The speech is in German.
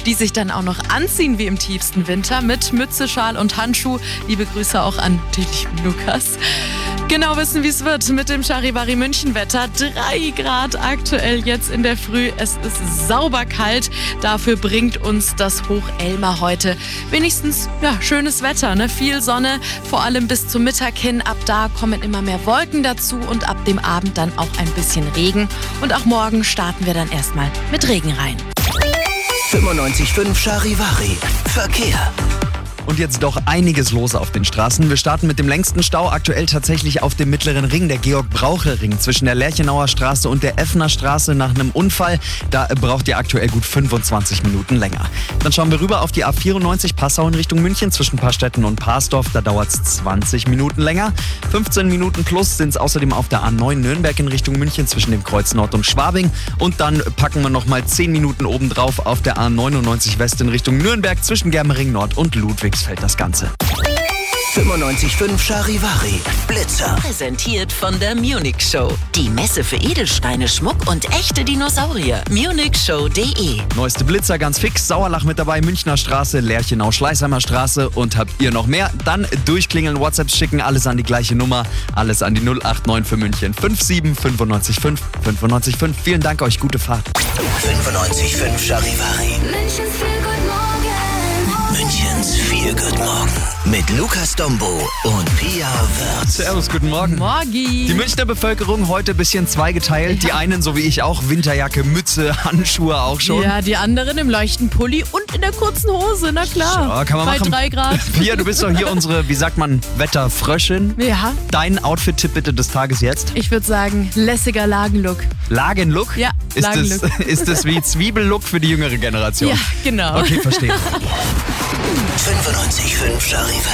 die sich dann auch noch anziehen wie im tiefsten Winter mit Mütze, Schal und Handschuh. Liebe Grüße auch an den lieben Lukas. Genau wissen, wie es wird mit dem Charivari München-Wetter. 3 Grad aktuell jetzt in der Früh. Es ist sauber kalt. Dafür bringt uns das Hoch Elmar heute wenigstens schönes Wetter. Ne? Viel Sonne, vor allem bis zum Mittag hin. Ab da kommen immer mehr Wolken dazu und ab dem Abend dann auch ein bisschen Regen. Und auch morgen starten wir dann erstmal mit Regen rein. 95.5 Charivari. Verkehr. Und jetzt doch einiges los auf den Straßen. Wir starten mit dem längsten Stau aktuell tatsächlich auf dem Mittleren Ring, der Georg-Brauche-Ring zwischen der Lerchenauer Straße und der Effner Straße nach einem Unfall. Da braucht ihr aktuell gut 25 Minuten länger. Dann schauen wir rüber auf die A94 Passau in Richtung München zwischen Paarstetten und Parsdorf. Da dauert es 20 Minuten länger. 15 Minuten plus sind es außerdem auf der A9 Nürnberg in Richtung München zwischen dem Kreuz Nord und Schwabing. Und dann packen wir nochmal 10 Minuten obendrauf auf der A99 West in Richtung Nürnberg zwischen Germering Nord und Ludwigsfeld das Ganze. 95.5 Charivari. Blitzer. Präsentiert von der Munich Show. Die Messe für Edelsteine, Schmuck und echte Dinosaurier. munichshow.de. Neueste Blitzer ganz fix. Sauerlach mit dabei, Münchner Straße, Lerchenau, Schleißheimer Straße. Und habt ihr noch mehr? Dann durchklingeln, WhatsApps schicken, alles an die gleiche Nummer. Alles an die 089 für München. 57 95 5 95 5. Vielen Dank euch, gute Fahrt. 95.5 Charivari. Münchens Feel Good Morgen. Mit Lukas Dombo und Pia Wörth. Servus, guten Morgen. Morgen. Die Münchner Bevölkerung heute ein bisschen zweigeteilt. Die einen, so wie ich auch, Winterjacke, Mütze, Handschuhe auch schon. Ja, die anderen im leichten Pulli und in der kurzen Hose, na klar. Ja, kann man bei machen. 3 Grad. Pia, du bist doch hier unsere, wie sagt man, Wetterfröschin. Ja. Dein Outfit-Tipp bitte des Tages jetzt. Ich würde sagen, lässiger Lagenlook. Lagenlook? Ja, Lagenlook. Ist das wie Zwiebellook für die jüngere Generation? Ja, genau. Okay, verstehe. 95.5 Charivari.